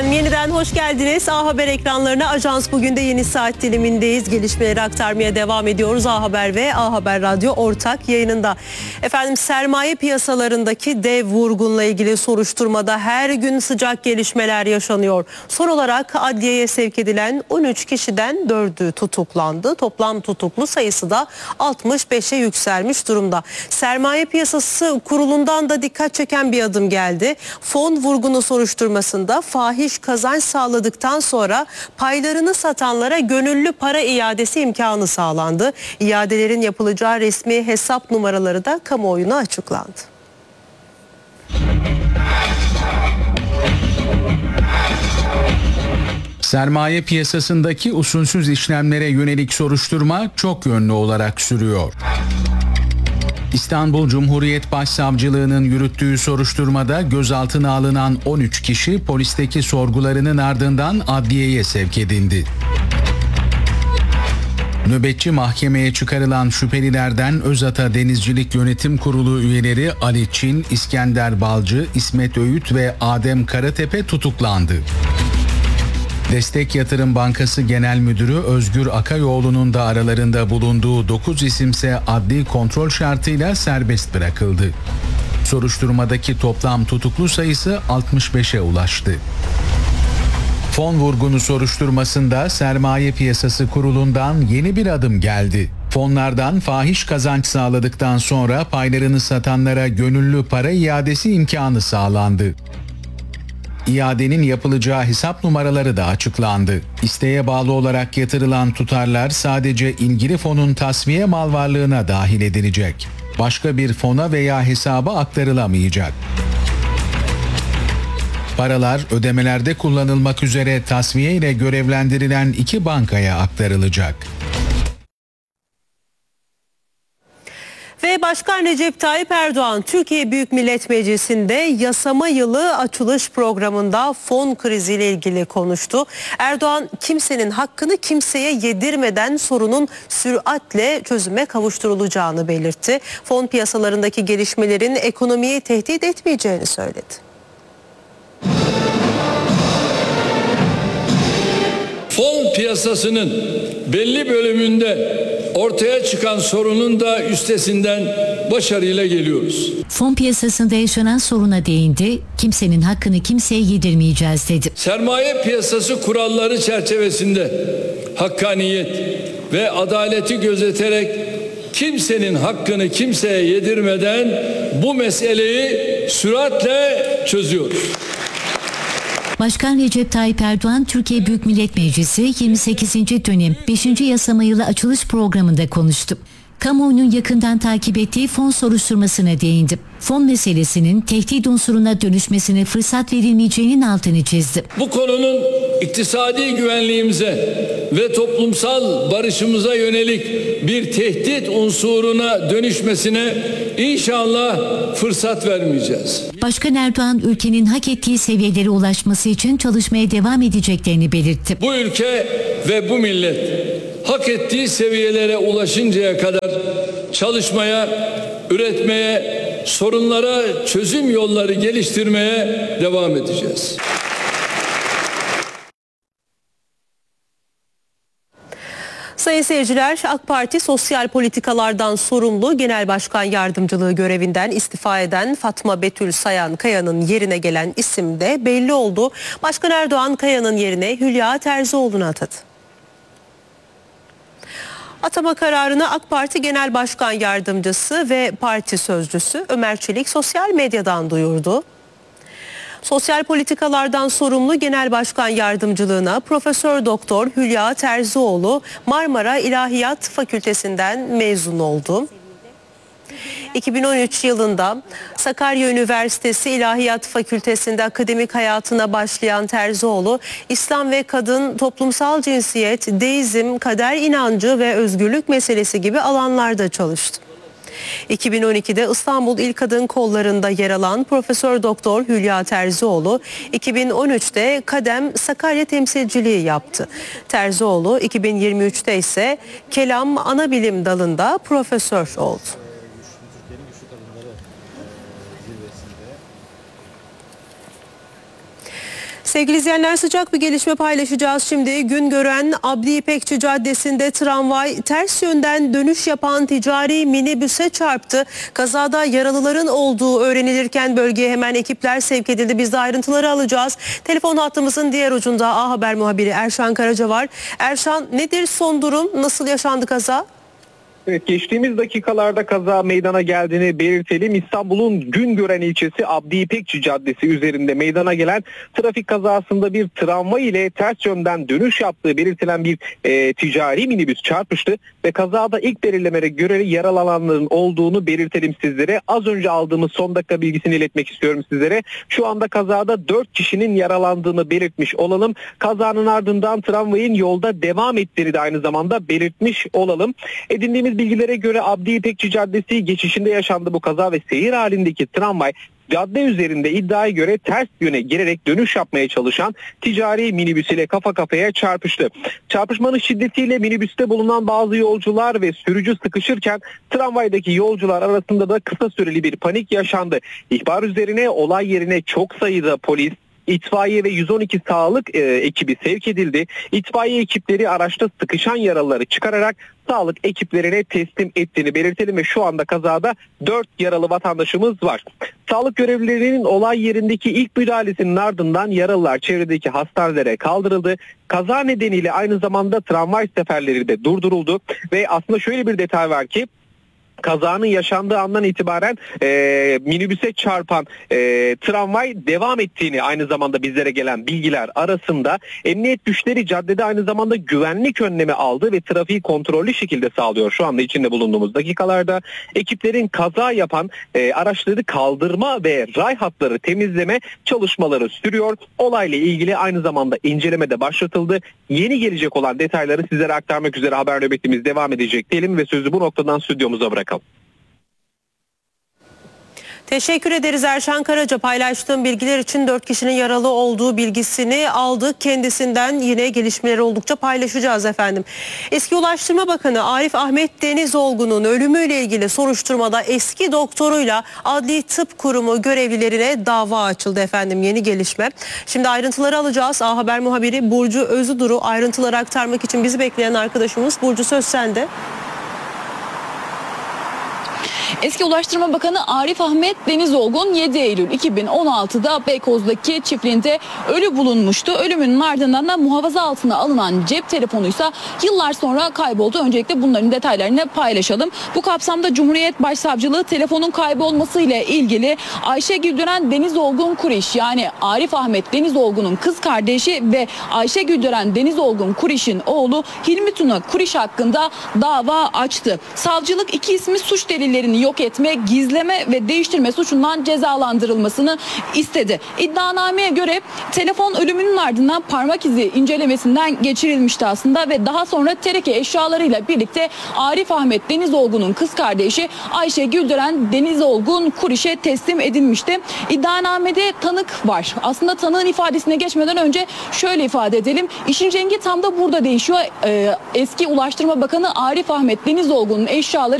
Efendim yeniden hoş geldiniz. A Haber ekranlarına Ajans bugün de yeni saat dilimindeyiz. Gelişmeleri aktarmaya devam ediyoruz. A Haber ve A Haber Radyo ortak yayınında. Efendim sermaye piyasalarındaki dev vurgunla ilgili soruşturmada her gün sıcak gelişmeler yaşanıyor. Son olarak adliyeye sevk edilen 13 kişiden 4'ü tutuklandı. Toplam tutuklu sayısı da 65'e yükselmiş durumda. Sermaye Piyasası Kurulu'ndan da dikkat çeken bir adım geldi. Fon vurgunu soruşturmasında fahiş kazanç sağladıktan sonra paylarını satanlara gönüllü para iadesi imkanı sağlandı. İadelerin yapılacağı resmi hesap numaraları da kamuoyuna açıklandı. Sermaye piyasasındaki usulsüz işlemlere yönelik soruşturma çok yönlü olarak sürüyor. İstanbul Cumhuriyet Başsavcılığı'nın yürüttüğü soruşturmada gözaltına alınan 13 kişi polisteki sorgularının ardından adliyeye sevk edildi. Nöbetçi mahkemeye çıkarılan şüphelilerden Özata Denizcilik Yönetim Kurulu üyeleri Ali Çin, İskender Balcı, İsmet Öğüt ve Adem Karatepe tutuklandı. Destek Yatırım Bankası Genel Müdürü Özgür Akayoğlu'nun da aralarında bulunduğu 9 isimse adli kontrol şartıyla serbest bırakıldı. Soruşturmadaki toplam tutuklu sayısı 65'e ulaştı. Fon vurgunu soruşturmasında Sermaye Piyasası Kurulu'ndan yeni bir adım geldi. Fonlardan fahiş kazanç sağladıktan sonra paylarını satanlara gönüllü para iadesi imkanı sağlandı. İadenin yapılacağı hesap numaraları da açıklandı. İsteğe bağlı olarak yatırılan tutarlar sadece ilgili fonun tasfiye mal varlığına dahil edilecek. Başka bir fona veya hesaba aktarılamayacak. Paralar ödemelerde kullanılmak üzere tasfiye ile görevlendirilen 2 bankaya aktarılacak. Ve Başkan Recep Tayyip Erdoğan Türkiye Büyük Millet Meclisi'nde yasama yılı açılış programında fon kriziyle ilgili konuştu. Erdoğan kimsenin hakkını kimseye yedirmeden sorunun süratle çözüme kavuşturulacağını belirtti. Fon piyasalarındaki gelişmelerin ekonomiyi tehdit etmeyeceğini söyledi. Fon piyasasının belli bölümünde ortaya çıkan sorunun da üstesinden başarıyla geliyoruz. Fon piyasasında yaşanan soruna değindi. Kimsenin hakkını kimseye yedirmeyeceğiz dedi. Sermaye piyasası kuralları çerçevesinde hakkaniyet ve adaleti gözeterek kimsenin hakkını kimseye yedirmeden bu meseleyi süratle çözüyoruz. Başkan Recep Tayyip Erdoğan, Türkiye Büyük Millet Meclisi 28. dönem 5. yasama yılı açılış programında konuştu. Kamuoyunun yakından takip ettiği fon soruşturmasına değindi. Fon meselesinin tehdit unsuruna dönüşmesine fırsat verilmeyeceğinin altını çizdi. Bu konunun iktisadi güvenliğimize ve toplumsal barışımıza yönelik bir tehdit unsuruna dönüşmesine inşallah fırsat vermeyeceğiz. Başkan Erdoğan ülkenin hak ettiği seviyelere ulaşması için çalışmaya devam edeceklerini belirtti. Bu ülke ve bu millet hak ettiği seviyelere ulaşıncaya kadar çalışmaya, üretmeye, sorunlara çözüm yolları geliştirmeye devam edeceğiz. Sayın seyirciler, AK Parti sosyal politikalardan sorumlu Genel Başkan Yardımcılığı görevinden istifa eden Fatma Betül Sayan Kaya'nın yerine gelen isim de belli oldu. Başkan Erdoğan Kaya'nın yerine Hülya Terzioğlu'nu atadı. Atama kararını AK Parti Genel Başkan Yardımcısı ve Parti Sözcüsü Ömer Çelik sosyal medyadan duyurdu. Sosyal politikalardan sorumlu Genel Başkan Yardımcılığına Profesör Doktor Hülya Terzioğlu Marmara İlahiyat Fakültesinden mezun oldu. 2013 yılında Sakarya Üniversitesi İlahiyat Fakültesi'nde akademik hayatına başlayan Terzioğlu, İslam ve kadın, toplumsal cinsiyet, deizm, kader inancı ve özgürlük meselesi gibi alanlarda çalıştı. 2012'de İstanbul İl Kadın Kolları'nda yer alan Profesör Doktor Hülya Terzioğlu, 2013'te Kadem Sakarya temsilciliği yaptı. Terzioğlu 2023'te ise Kelam Anabilim dalında profesör oldu. Sevgili izleyenler, sıcak bir gelişme paylaşacağız şimdi. Güngören Abdi İpekçi Caddesi'nde tramvay ters yönden dönüş yapan ticari minibüse çarptı. Kazada yaralıların olduğu öğrenilirken bölgeye hemen ekipler sevk edildi. Biz de ayrıntıları alacağız. Telefon hattımızın diğer ucunda A Haber muhabiri Erşan Karaca var. Erşan, nedir son durum? Nasıl yaşandı kaza? Evet, geçtiğimiz dakikalarda kaza meydana geldiğini belirtelim. İstanbul'un Güngören ilçesi Abdi İpekçi Caddesi üzerinde meydana gelen trafik kazasında bir tramvay ile ters yönden dönüş yaptığı belirtilen bir ticari minibüs çarpıştı ve kazada ilk belirlemelere göre yaralananların olduğunu belirtelim sizlere. Az önce aldığımız son dakika bilgisini iletmek istiyorum sizlere. Şu anda kazada 4 kişinin yaralandığını belirtmiş olalım. Kazanın ardından tramvayın yolda devam ettiğini de aynı zamanda belirtmiş olalım. Edindiğimiz bilgilere göre Abdi İpekçi Caddesi geçişinde yaşandı bu kaza ve seyir halindeki tramvay cadde üzerinde iddiaya göre ters yöne girerek dönüş yapmaya çalışan ticari minibüs ile kafa kafaya çarpıştı. Çarpışmanın şiddetiyle minibüste bulunan bazı yolcular ve sürücü sıkışırken tramvaydaki yolcular arasında da kısa süreli bir panik yaşandı. İhbar üzerine olay yerine çok sayıda polis, İtfaiye ve 112 sağlık ekibi sevk edildi. İtfaiye ekipleri araçta sıkışan yaralıları çıkararak sağlık ekiplerine teslim ettiğini belirtelim ve şu anda kazada 4 yaralı vatandaşımız var. Sağlık görevlilerinin olay yerindeki ilk müdahalesinin ardından yaralılar çevredeki hastanelere kaldırıldı. Kaza nedeniyle aynı zamanda tramvay seferleri de durduruldu ve aslında şöyle bir detay var ki kazanın yaşandığı andan itibaren minibüse çarpan tramvay devam ettiğini aynı zamanda bizlere gelen bilgiler arasında emniyet güçleri caddede aynı zamanda güvenlik önlemi aldı ve trafiği kontrollü şekilde sağlıyor. Şu anda içinde bulunduğumuz dakikalarda ekiplerin kaza yapan araçları kaldırma ve ray hatları temizleme çalışmaları sürüyor. Olayla ilgili aynı zamanda inceleme de başlatıldı. Yeni gelecek olan detayları sizlere aktarmak üzere haber nöbetimiz devam edecek diyelim ve sözü bu noktadan stüdyomuza bırakalım. Teşekkür ederiz Erşan Karaca. Paylaştığım bilgiler için 4 kişinin yaralı olduğu bilgisini aldık. Kendisinden yine gelişmeleri oldukça paylaşacağız efendim. Eski Ulaştırma Bakanı Arif Ahmet Denizolgun'un ölümüyle ilgili soruşturmada eski doktoruyla Adli Tıp Kurumu görevlilerine dava açıldı efendim. Yeni gelişme. Şimdi ayrıntıları alacağız. A Haber muhabiri Burcu Özüdur'u ayrıntıları aktarmak için bizi bekleyen arkadaşımız. Burcu, söz sende. Eski Ulaştırma Bakanı Arif Ahmet Denizolgun 7 Eylül 2016'da Beykoz'daki çiftliğinde ölü bulunmuştu. Ölümünün ardından da muhafaza altına alınan cep telefonuysa yıllar sonra kayboldu. Öncelikle bunların detaylarını paylaşalım. Bu kapsamda Cumhuriyet Başsavcılığı telefonun kaybolması ile ilgili Ayşe Güldören Denizolgun Kuriş, yani Arif Ahmet Denizolgun'un kız kardeşi ve Ayşe Güldören Denizolgun Kuriş'in oğlu Hilmi Tuna Kuriş hakkında dava açtı. Savcılık iki ismi suç delillerini yok etme, gizleme ve değiştirme suçundan cezalandırılmasını istedi. İddianameye göre telefon ölümünün ardından parmak izi incelemesinden geçirilmişti aslında ve daha sonra tereke eşyalarıyla birlikte Arif Ahmet Denizolgun'un kız kardeşi Ayşe Güldören Denizolgun Kuriş'e teslim edilmişti. İddianamede tanık var. Aslında tanığın ifadesine geçmeden önce şöyle ifade edelim. İşin rengi tam da burada değişiyor. Eski Ulaştırma Bakanı Arif Ahmet Denizolgun'un eşyaları